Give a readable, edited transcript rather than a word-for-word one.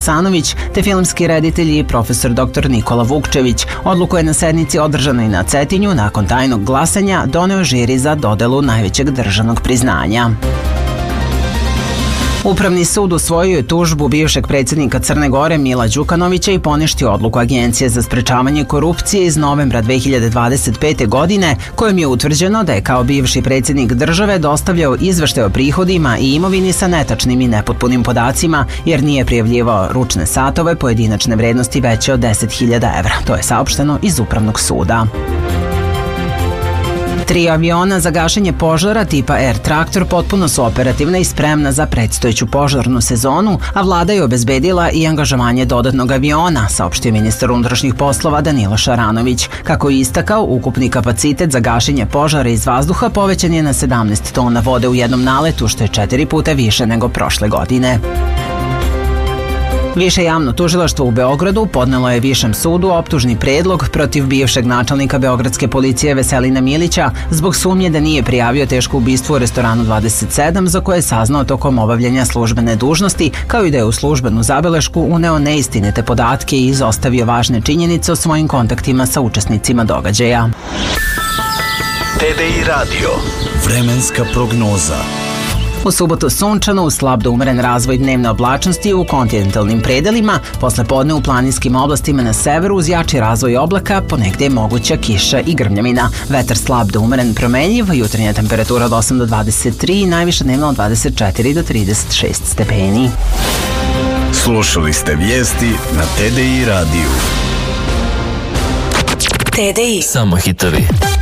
Vukosanović te filmski reditelj i profesor dr. Nikola Vukčević. Odluku je na sednici održanoj na Cetinju nakon tajnog glasanja doneo žiri za dodelu najvećeg državnog priznanja. Upravni sud usvojio je tužbu bivšeg predsjednika Crne Gore Mila Đukanovića i poništio odluku Agencije za sprečavanje korupcije iz novembra 2025. godine, kojom je utvrđeno da je kao bivši predsjednik države dostavljao izveštaje o prihodima i imovini sa netačnim i nepotpunim podacima, jer nije prijavljivao ručne satove pojedinačne vrednosti veće od 10.000 evra. To je saopšteno iz Upravnog suda. 3 aviona za gašenje požara tipa Air Traktor potpuno su operativna i spremna za predstojeću požarnu sezonu, a vlada je obezbedila i angažovanje dodatnog aviona, saopštio ministar unutrašnjih poslova Danilo Šaranović. Kako je istakao, ukupni kapacitet za gašenje požara iz vazduha povećan je na 17 tona vode u jednom naletu, što je 4 puta više nego prošle godine. Više javno tužilaštvo u Beogradu podnelo je Višem sudu optužni predlog protiv bivšeg načelnika beogradske policije Veselina Milića zbog sumnje da nije prijavio teško ubistvo u restoranu 27 za koje je saznao tokom obavljanja službene dužnosti, kao i da je u službenu zabelešku uneo neistinite podatke i izostavio važne činjenice o svojim kontaktima sa učesnicima događaja. TDI Radio. Vremenska prognoza. U subotu sunčano, uz slab do umeren razvoj dnevne oblačnosti u kontinentalnim predelima, posle podne u planinskim oblastima na severu uz jači razvoj oblaka, ponegde je moguća kiša i grmljavina. Vetar slab do umeren promenljiv, jutarnja temperatura od 8 do 23, najviša dnevna od 24 do 36 stepeni. Slušali ste vijesti na TDI radiju. TDI. Samo hitovi.